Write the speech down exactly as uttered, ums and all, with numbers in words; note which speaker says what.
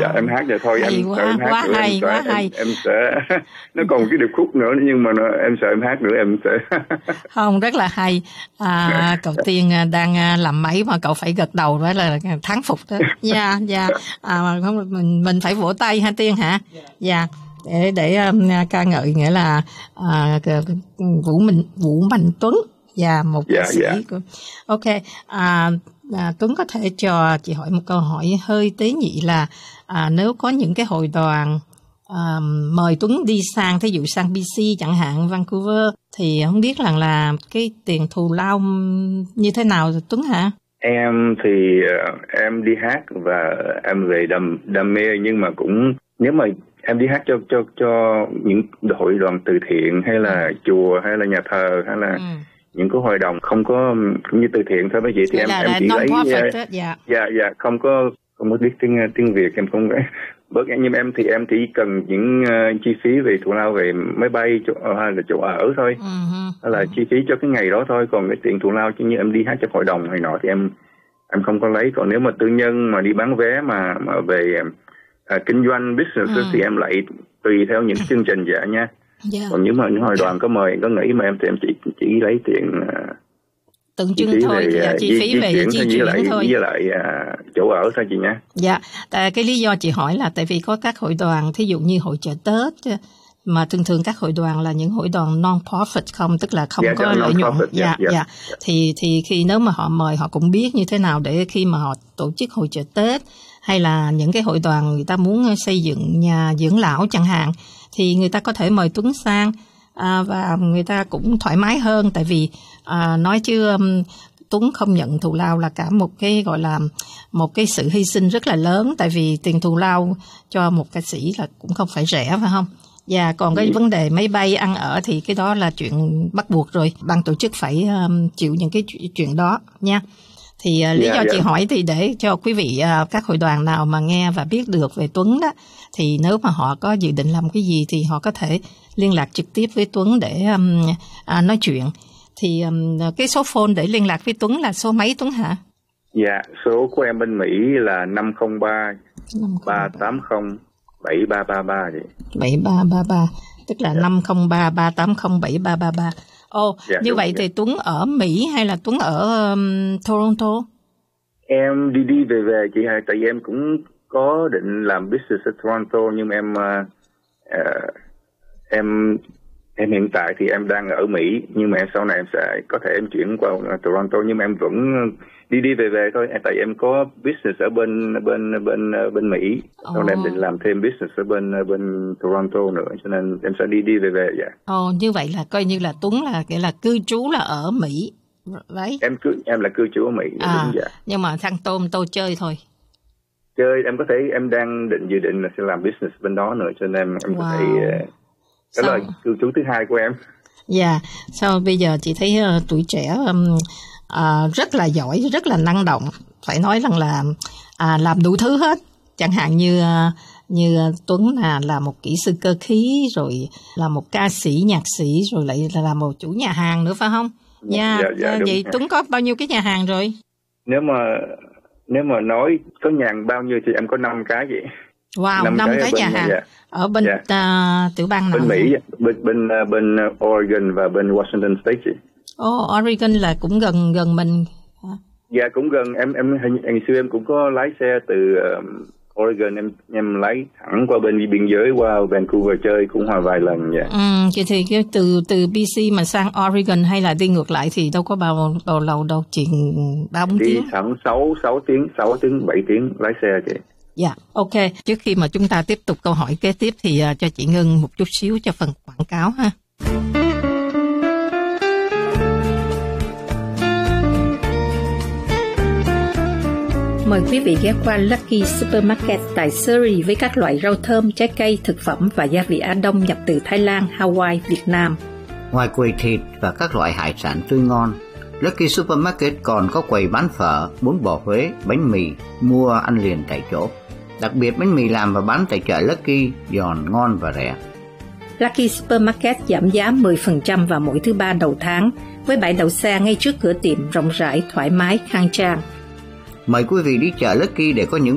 Speaker 1: Dạ em hát vậy thôi.
Speaker 2: Hay
Speaker 1: em
Speaker 2: quá,
Speaker 1: sợ em hát
Speaker 2: quá
Speaker 1: nữa,
Speaker 2: hay,
Speaker 1: em sợ,
Speaker 2: quá
Speaker 1: em,
Speaker 2: hay.
Speaker 1: em sợ nó còn cái điệp khúc nữa nhưng mà nó, em sợ em hát nữa em sợ.
Speaker 2: Không, rất là hay. À, cậu Tiên đang làm máy mà cậu phải gật đầu đó là thán phục đó. Dạ, dạ. À, mình mình phải vỗ tay ha Tiên hả? Dạ. Để để um, ca ngợi nghĩa là à, Vũ Minh Vũ Mạnh Tuấn và một ca
Speaker 1: Dạ,
Speaker 2: sĩ
Speaker 1: dạ.
Speaker 2: của. Ok. À, à, Tuấn có thể cho chị hỏi một câu hỏi hơi tế nhị là à, nếu có những cái hội đoàn à, mời Tuấn đi sang, thí dụ sang bê xê chẳng hạn, Vancouver, thì không biết rằng là cái tiền thù lao như thế nào Tuấn hả?
Speaker 1: Em thì uh, em đi hát và em về đam đam mê, nhưng mà cũng nếu mà em đi hát cho cho cho những hội đoàn từ thiện hay là ừ. chùa hay là nhà thờ hay là ừ. những cái hội đồng không có cũng như từ thiện thôi mấy chị thì em
Speaker 2: là,
Speaker 1: em
Speaker 2: là
Speaker 1: chỉ lấy
Speaker 2: uh, dạ
Speaker 1: dạ dạ không có không có biết tiếng tiếng Việt, em không có bớt nhưng em thì em chỉ cần những uh, chi phí về thù lao về máy bay chỗ, hay là chỗ ở thôi, uh-huh. hay là chi phí cho cái ngày đó thôi, còn cái tiền thù lao chứ như em đi hát cho hội đồng này nọ thì em em không có lấy. Còn nếu mà tư nhân mà đi bán vé mà mà về À, kinh doanh business ừ. thì em lại tùy theo những chương trình dạ nha. Yeah. Còn nếu mà những hội đoàn có mời có nghĩ mà em thì em chỉ chỉ lấy tiền uh,
Speaker 2: tượng trưng thôi, về, dạ, chi
Speaker 1: di,
Speaker 2: phí
Speaker 1: di
Speaker 2: về
Speaker 1: chuyển
Speaker 2: di
Speaker 1: thôi,
Speaker 2: chuyển
Speaker 1: với lại,
Speaker 2: thôi.
Speaker 1: Với lại uh, chỗ ở thôi chị nha.
Speaker 2: Dạ, à, cái lý do chị hỏi là tại vì có các hội đoàn, thí dụ như hội chợ Tết mà thường thường các hội đoàn là những hội đoàn non-profit không, tức là không yeah, có lợi nhuận. Dạ, yeah, dạ. Yeah. Yeah. Thì thì khi nếu mà họ mời họ cũng biết như thế nào để khi mà họ tổ chức hội chợ Tết hay là những cái hội đoàn người ta muốn xây dựng nhà dưỡng lão chẳng hạn thì người ta có thể mời Tuấn sang à, và người ta cũng thoải mái hơn, tại vì à, nói chứ um, Tuấn không nhận thù lao là cả một cái gọi là một cái sự hy sinh rất là lớn, tại vì tiền thù lao cho một ca sĩ là cũng không phải rẻ phải không? Và còn cái vấn đề máy bay ăn ở thì cái đó là chuyện bắt buộc rồi, ban tổ chức phải um, chịu những cái chuyện đó nha. Thì uh, lý yeah, do yeah. chị hỏi thì để cho quý vị uh, các hội đoàn nào mà nghe và biết được về Tuấn đó, thì nếu mà họ có dự định làm cái gì thì họ có thể liên lạc trực tiếp với Tuấn để um, uh, nói chuyện. Thì um, cái số phone để liên lạc với Tuấn là số mấy Tuấn hả?
Speaker 1: Dạ, yeah, số của em bên Mỹ là năm không ba ba tám không bảy ba ba ba vậy.
Speaker 2: bảy ba ba ba, tức là yeah. năm không ba ba tám không bảy ba ba ba. Ồ, oh, dạ, như vậy dạ. Thì Tuấn ở Mỹ hay là Tuấn ở um, Toronto?
Speaker 1: Em đi đi về về chị hai, tại vì em cũng có định làm business ở Toronto, nhưng mà em uh, uh, em em hiện tại thì em đang ở Mỹ, nhưng mà em sau này em sẽ có thể em chuyển qua Toronto, nhưng mà em vẫn đi đi về về thôi, tại em có business ở bên bên bên bên Mỹ, sau oh. này em định làm thêm business ở bên bên Toronto nữa, cho nên em sẽ đi đi về về vậy.
Speaker 2: Ồ, oh, như vậy là coi như là Tuấn là nghĩa là cư trú là ở Mỹ, đấy.
Speaker 1: Em cứ em là cư trú ở Mỹ.
Speaker 2: À,
Speaker 1: đúng vậy.
Speaker 2: Nhưng mà thằng Tôm tôi chơi thôi.
Speaker 1: Chơi em có thể em đang định dự định là sẽ làm business bên đó nữa, cho nên em em wow. có thể đó là cư trú thứ hai của em.
Speaker 2: Dạ, yeah. Sao bây giờ chị thấy uh, tuổi trẻ um, uh, rất là giỏi, rất là năng động, phải nói rằng là uh, làm đủ thứ hết. Chẳng hạn như uh, như Tuấn là là một kỹ sư cơ khí, rồi là một ca sĩ, nhạc sĩ, rồi lại là, là một chủ nhà hàng nữa phải không? Dạ, yeah. dạ, dạ, uh, vậy Tuấn có bao nhiêu cái nhà hàng rồi? Nếu
Speaker 1: mà nếu mà nói có nhà bao nhiêu thì em có năm cái vậy.
Speaker 2: Wow, năm, năm cái, cái nhà hàng dạ. Ở bên dạ. uh, tiểu bang nào?
Speaker 1: Bên Mỹ, bên bên bên Oregon và bên Washington State.
Speaker 2: Ồ, oh, Oregon là cũng gần gần mình.
Speaker 1: Dạ cũng gần, em em ngày xưa em cũng có lái xe từ um, Oregon, em em lái thẳng qua bên biên giới qua Vancouver chơi cũng hồi vài lần vậy.
Speaker 2: Ừ, thì thì từ từ bê xê mà sang Oregon hay là đi ngược lại thì đâu có bao bao lâu đâu, chỉ ba bốn tiếng.
Speaker 1: Đi thẳng sáu sáu tiếng, sáu tiếng bảy tiếng lái xe chị.
Speaker 2: Dạ, yeah, ok. Trước khi mà chúng ta tiếp tục câu hỏi kế tiếp thì uh, cho chị ngưng một chút xíu cho phần quảng cáo ha. Mời quý vị ghé qua Lucky Supermarket tại Surrey với các loại rau thơm, trái cây, thực phẩm và gia vị Á Đông nhập từ Thái Lan, Hawaii, Việt Nam.
Speaker 3: Ngoài quầy thịt và các loại hải sản tươi ngon, Lucky Supermarket còn có quầy bán phở, bún bò Huế, bánh mì, mua ăn liền tại chỗ. Đặc biệt bánh mì làm và bán tại chợ Lucky giòn, ngon và rẻ.
Speaker 2: Lucky Supermarket giảm giá mười phần trăm vào mỗi thứ ba đầu tháng, với bãi đậu xe ngay trước cửa tiệm rộng rãi, thoải mái, khang trang.
Speaker 3: Mời quý vị đi chợ Lucky để có những